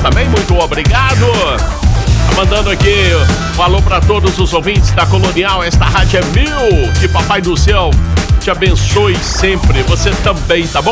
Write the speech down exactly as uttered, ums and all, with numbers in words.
também, muito obrigado. Tá mandando aqui, falou pra todos os ouvintes da Colonial, esta rádio é mil. Que Papai do Céu te abençoe sempre, você também, tá bom?